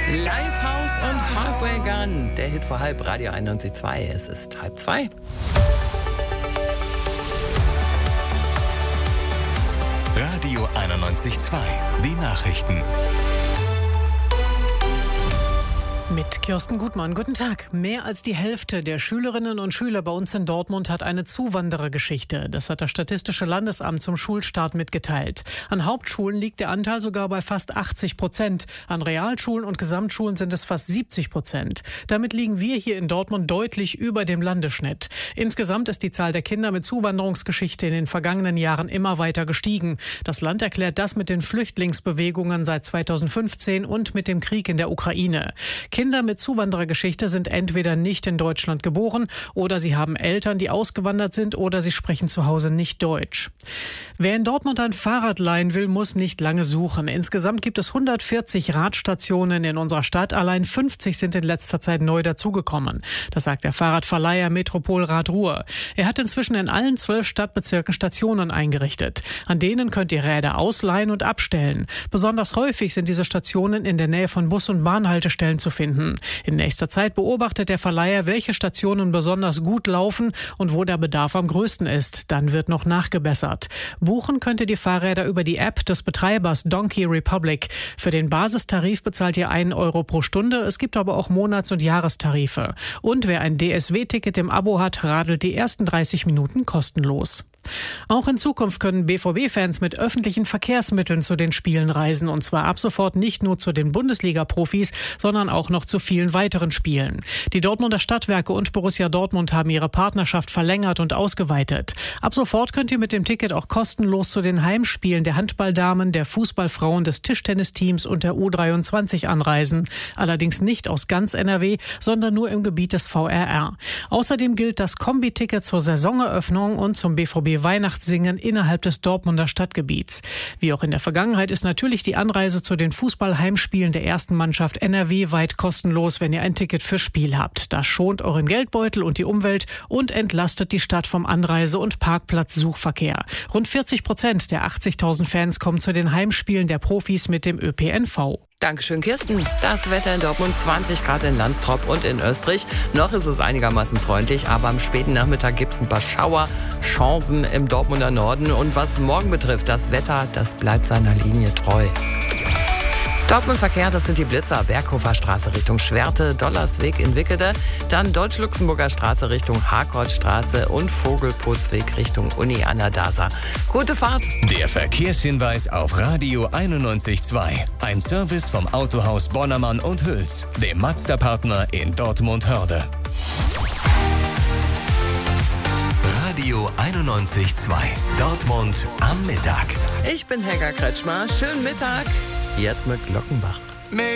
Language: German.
Lifehouse und Halfway Gun, der Hit vor halb, Radio 91.2. Es ist 1:30. Radio 91.2. Die Nachrichten. Mit Kirsten Gutmann. Guten Tag. Mehr als die Hälfte der Schülerinnen und Schüler bei uns in Dortmund hat eine Zuwanderergeschichte. Das hat das Statistische Landesamt zum Schulstart mitgeteilt. An Hauptschulen liegt der Anteil sogar bei fast 80%. An Realschulen und Gesamtschulen sind es fast 70%. Damit liegen wir hier in Dortmund deutlich über dem Landesschnitt. Insgesamt ist die Zahl der Kinder mit Zuwanderungsgeschichte in den vergangenen Jahren immer weiter gestiegen. Das Land erklärt das mit den Flüchtlingsbewegungen seit 2015 und mit dem Krieg in der Ukraine. Kinder mit Zuwanderergeschichte sind entweder nicht in Deutschland geboren oder sie haben Eltern, die ausgewandert sind oder sie sprechen zu Hause nicht Deutsch. Wer in Dortmund ein Fahrrad leihen will, muss nicht lange suchen. Insgesamt gibt es 140 Radstationen in unserer Stadt. Allein 50 sind in letzter Zeit neu dazugekommen. Das sagt der Fahrradverleiher Metropolrad Ruhr. Er hat inzwischen in allen 12 Stadtbezirken Stationen eingerichtet. An denen könnt ihr Räder ausleihen und abstellen. Besonders häufig sind diese Stationen in der Nähe von Bus- und Bahnhaltestellen zu finden. In nächster Zeit beobachtet der Verleiher, welche Stationen besonders gut laufen und wo der Bedarf am größten ist. Dann wird noch nachgebessert. Buchen könnt ihr die Fahrräder über die App des Betreibers Donkey Republic. Für den Basistarif bezahlt ihr 1 Euro pro Stunde. Es gibt aber auch Monats- und Jahrestarife. Und wer ein DSW-Ticket im Abo hat, radelt die ersten 30 Minuten kostenlos. Auch in Zukunft können BVB-Fans mit öffentlichen Verkehrsmitteln zu den Spielen reisen. Und zwar ab sofort nicht nur zu den Bundesliga-Profis, sondern auch noch zu vielen weiteren Spielen. Die Dortmunder Stadtwerke und Borussia Dortmund haben ihre Partnerschaft verlängert und ausgeweitet. Ab sofort könnt ihr mit dem Ticket auch kostenlos zu den Heimspielen der Handballdamen, der Fußballfrauen, des Tischtennisteams und der U23 anreisen. Allerdings nicht aus ganz NRW, sondern nur im Gebiet des VRR. Außerdem gilt das Kombi-Ticket zur Saisoneröffnung und zum BVB Weihnachtssingen innerhalb des Dortmunder Stadtgebiets. Wie auch in der Vergangenheit ist natürlich die Anreise zu den Fußballheimspielen der ersten Mannschaft NRW weit kostenlos, wenn ihr ein Ticket fürs Spiel habt. Das schont euren Geldbeutel und die Umwelt und entlastet die Stadt vom Anreise- und Parkplatzsuchverkehr. Rund 40% der 80.000 Fans kommen zu den Heimspielen der Profis mit dem ÖPNV. Dankeschön, Kirsten. Das Wetter in Dortmund 20 Grad in Landstrop und in Österreich. Noch ist es einigermaßen freundlich, aber am späten Nachmittag gibt es ein paar Schauerchancen im Dortmunder Norden. Und was morgen betrifft, das Wetter, das bleibt seiner Linie treu. Dortmund-Verkehr, das sind die Blitzer, Berghofer Straße Richtung Schwerte, Dollersweg in Wickede, dann Deutsch-Luxemburger Straße Richtung Harkortstraße und Vogelputzweg Richtung Uni an der Dasa. Gute Fahrt! Der Verkehrshinweis auf Radio 91.2. Ein Service vom Autohaus Bonnermann und Hüls, dem Mazda-Partner in Dortmund-Hörde. Radio 91.2. Dortmund am Mittag. Ich bin Helga Kretschmer. Schönen Mittag. Jetzt mit Glockenbach.